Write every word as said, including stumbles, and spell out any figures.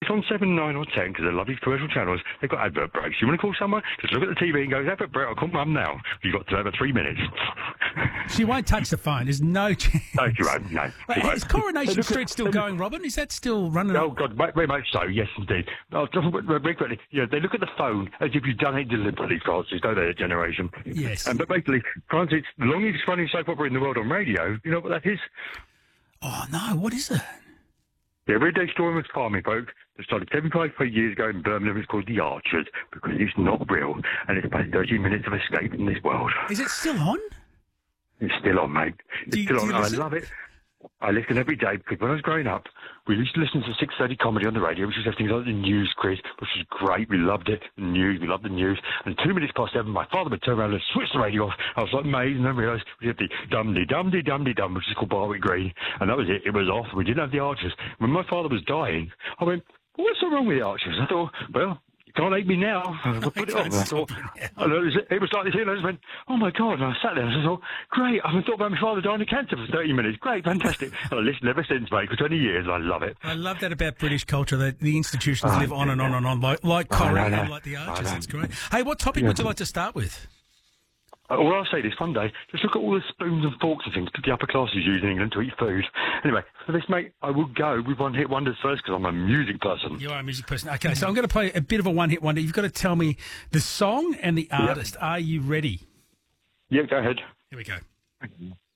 it's on seven, nine or ten, because they're lovely commercial channels, they've got advert breaks. You want to call someone, just look at the T V and go, advert break, I'll call mum now. You've got to have three minutes. She won't touch the phone. There's no chance. No, she won't. No, Wait, she won't. is Coronation Street still going, Robin? Is that still running? Oh, God, very much so, yes, indeed. Oh, just very quickly, you know, they look at the phone as if you've done it deliberately, Francis, don't they, that generation? Yes. Um, but basically, Francis, the longest running soap opera in the world on radio, you know what that is? Oh, no, what is it? The everyday story of farming folk that started seventy-five years ago in Birmingham. It's called The Archers, because it's not real, and it's about thirty minutes of escape from this world. Is it still on? It's still on, mate. It's Do you- still do on. you I listen? love it. I listen every day, because when I was growing up, we used to listen to six thirty comedy on the radio, which was things like the news quiz, which was great. We loved it. The news, we loved the news. And two minutes past seven, my father would turn around and switch the radio off. I was like amazed, and then realised we had the dum-de-dum-de-dum-de-dum, which is called Barwick Green. And that was it. It was off. We didn't have the Archers. When my father was dying, I went, well, what's so wrong with the Archers? I thought, well, you can't hate me now. I put it on. And I thought, and it, was, it was like this, and I just went, oh my God. And I sat there and I thought, great. I haven't thought about my father dying of cancer for thirty minutes. Great, fantastic. And I listened ever since, mate, for twenty years. And I love it. I love that about British culture, that the institutions Oh, live on and on and on, like, like Oh, Corrie no, no. and like the Archers. Oh, no. That's great. Hey, what topic Yeah. would you like to start with? Uh, All I'll say this one day, just look at all the spoons and forks and things that the upper classes use in England to eat food. Anyway, for this, mate, I will go with one hit wonders first, because I'm a music person. You are a music person. Okay, so I'm going to play a bit of a one-hit wonder. You've got to tell me the song and the artist. Are you ready? Yeah, go ahead. Here we go.